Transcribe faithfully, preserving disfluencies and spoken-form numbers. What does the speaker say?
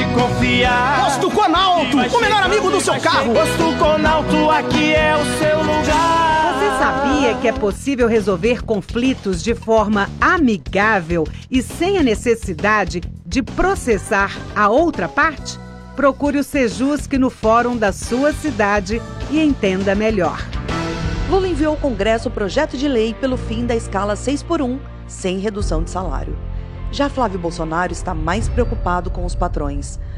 confiar. Posto Conalto, o melhor amigo do seu carro. Posto Conalto, aqui é o seu lugar. Você sabia que é possível resolver conflitos de forma amigável e sem a necessidade de processar a outra parte? Procure o Sejusc no fórum da sua cidade e entenda melhor. Lula enviou ao Congresso o projeto de lei pelo fim da escala seis por um, sem redução de salário. Já Flávio Bolsonaro está mais preocupado com os patrões.